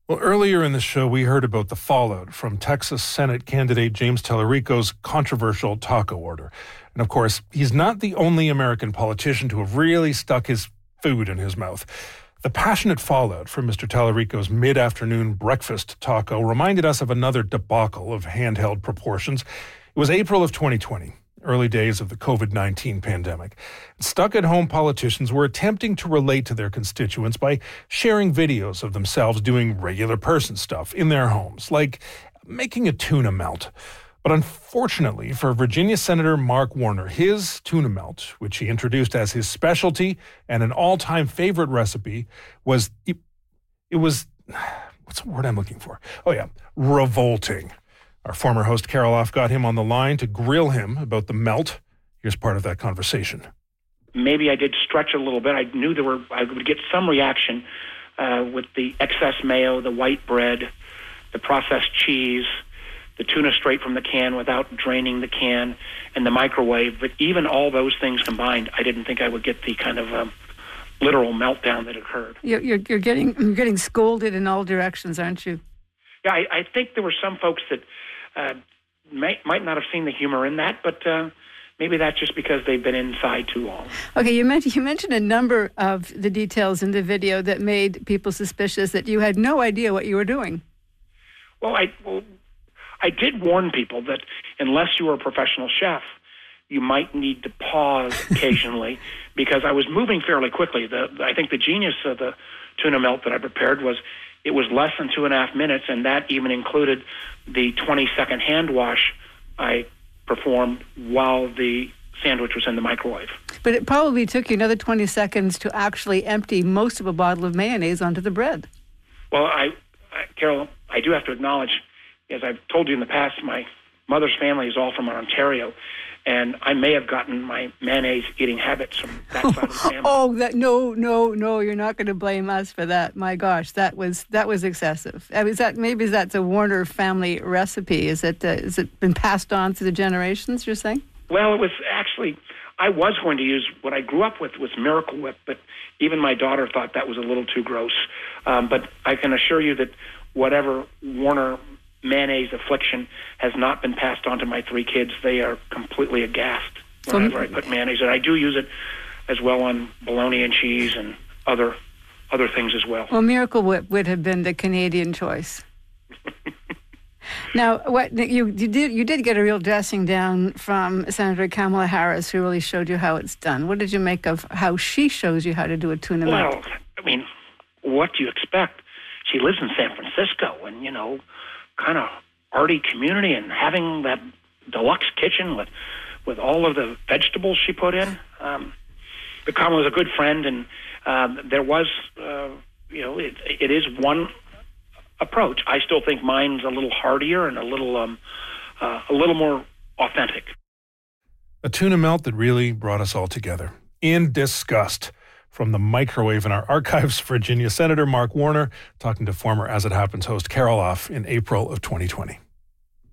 Well, earlier in the show, we heard about the fallout from Texas Senate candidate James Tallarico's controversial taco order. And of course, he's not the only American politician to have really stuck his food in his mouth. The passionate fallout from Mr. Tallarico's mid-afternoon breakfast taco reminded us of another debacle of handheld proportions. It was April of 2020. Early days of the COVID-19 pandemic. Stuck-at-home politicians were attempting to relate to their constituents by sharing videos of themselves doing regular person stuff in their homes, like making a tuna melt. But unfortunately for Virginia Senator Mark Warner, his tuna melt, which he introduced as his specialty and an all-time favorite recipe, was, it was, what's the word I'm looking for? Oh yeah, revolting. Our former host, Carol Off, got him on the line to grill him about the melt. Here's part of that conversation. Maybe I did stretch a little bit. I knew I would get some reaction with the excess mayo, the white bread, the processed cheese, the tuna straight from the can without draining the can, and the microwave. But even all those things combined, I didn't think I would get the kind of literal meltdown that occurred. You're getting scolded in all directions, aren't you? Yeah, I think there were some folks that might not have seen the humor in that, but maybe that's just because they've been inside too long. Okay, you mentioned a number of the details in the video that made people suspicious that you had no idea what you were doing. Well, I did warn people that unless you were a professional chef, you might need to pause occasionally because I was moving fairly quickly. I think the genius of the tuna melt that I prepared was it was less than 2.5 minutes, and that even included the 20-second hand wash I performed while the sandwich was in the microwave. But it probably took you another 20 seconds to actually empty most of a bottle of mayonnaise onto the bread. Well, Carol, I do have to acknowledge, as I've told you in the past, my mother's family is all from Ontario, and I may have gotten my mayonnaise eating habits from that side of the family. No, you're not going to blame us for that. My gosh, that was excessive. Maybe that's a Warner family recipe. Is it been passed on through the generations, you're saying? Well, it was actually, I was going to use what I grew up with was Miracle Whip, but even my daughter thought that was a little too gross. But I can assure you that whatever Warner mayonnaise affliction has not been passed on to my 3 kids. They are completely aghast whenever I put mayonnaise in. I do use it as well on bologna and cheese and other things as well. Well, Miracle Whip would have been the Canadian choice. Now, what you did get a real dressing down from Senator Kamala Harris, who really showed you how it's done. What did you make of how she shows you how to do a tuna melt? Well, I mean, what do you expect? She lives in San Francisco, and kind of arty community, and having that deluxe kitchen with all of the vegetables she put in. But Kamala was a good friend, and there was, it is one approach. I still think mine's a little heartier and a little more authentic. A tuna melt that really brought us all together in disgust. From the microwave in our archives, Virginia Senator Mark Warner talking to former As It Happens host Carol Off in April of 2020.